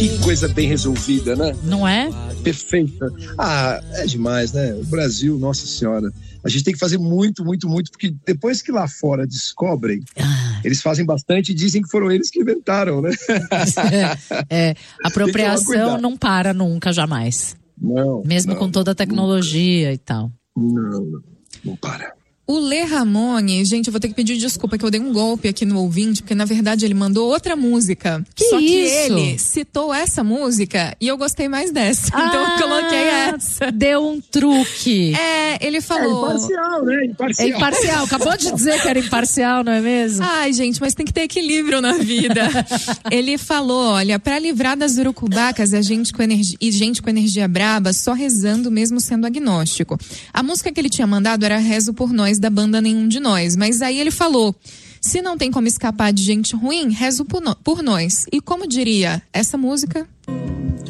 Que coisa bem resolvida, né? Não é? Perfeita. É demais, né? O Brasil, nossa senhora. A gente tem que fazer muito, muito, muito, porque depois que lá fora descobrem, eles fazem bastante e dizem que foram eles que inventaram, né? Apropriação não para nunca, jamais. Não. Mesmo com toda a tecnologia e tal. Não para. O Lê Ramone, gente, eu vou ter que pedir desculpa que eu dei um golpe aqui no ouvinte, porque na verdade ele mandou outra música. Só que ele citou essa música e eu gostei mais dessa. Então eu coloquei essa. Deu um truque. Ele falou... É imparcial, né? É imparcial. Acabou de dizer que era imparcial, não é mesmo? Ai, gente, mas tem que ter equilíbrio na vida. Ele falou, olha, pra livrar das urucubacas e gente com energia braba, só rezando mesmo sendo agnóstico. A música que ele tinha mandado era Rezo por Nós, da banda Nenhum de Nós. Mas aí ele falou, se não tem como escapar de gente ruim, rezo por nós. E como diria essa música...